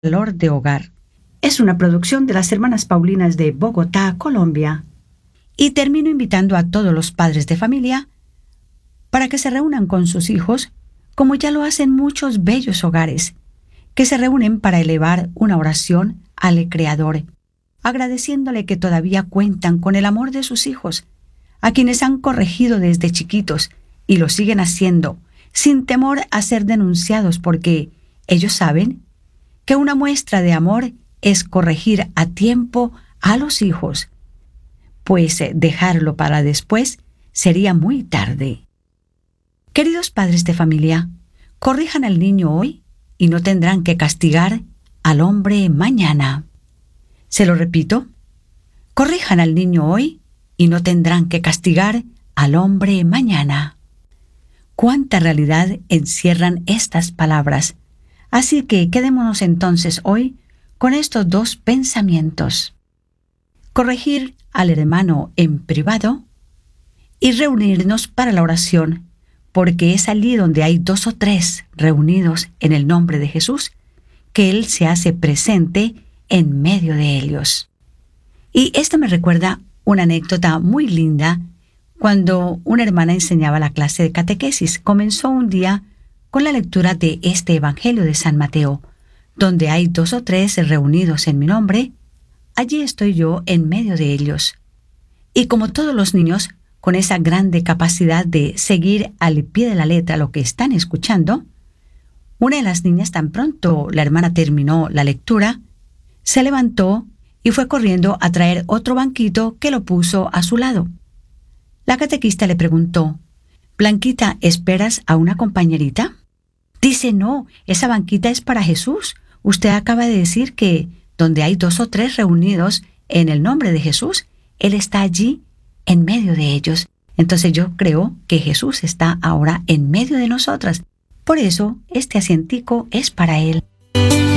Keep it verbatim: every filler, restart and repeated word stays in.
Valor de Hogar. Es una producción de las Hermanas Paulinas de Bogotá, Colombia. Y termino invitando a todos los padres de familia para que se reúnan con sus hijos, como ya lo hacen muchos bellos hogares, que se reúnen para elevar una oración al Creador, agradeciéndole que todavía cuentan con el amor de sus hijos, a quienes han corregido desde chiquitos y lo siguen haciendo, sin temor a ser denunciados, porque ellos saben que una muestra de amor es corregir a tiempo a los hijos, pues dejarlo para después sería muy tarde. Queridos padres de familia, corrijan al niño hoy y no tendrán que castigar al hombre mañana. Se lo repito, corrijan al niño hoy y no tendrán que castigar al hombre mañana. Cuánta realidad encierran estas palabras. Así que quedémonos entonces hoy con estos dos pensamientos. Corregir al hermano en privado y reunirnos para la oración, porque es allí donde hay dos o tres reunidos en el nombre de Jesús, que Él se hace presente en medio de ellos. Y esto me recuerda una anécdota muy linda cuando una hermana enseñaba la clase de catequesis. Comenzó un día con la lectura de este Evangelio de San Mateo, donde hay dos o tres reunidos en mi nombre, allí estoy yo en medio de ellos. Y como todos los niños, con esa grande capacidad de seguir al pie de la letra lo que están escuchando, una de las niñas, tan pronto la hermana terminó la lectura, se levantó y fue corriendo a traer otro banquito que lo puso a su lado. La catequista le preguntó: «Blanquita, ¿esperas a una compañerita?» Dice: «No, esa banquita es para Jesús. Usted acaba de decir que donde hay dos o tres reunidos en el nombre de Jesús, Él está allí en medio de ellos. Entonces yo creo que Jesús está ahora en medio de nosotras. Por eso este asientico es para Él».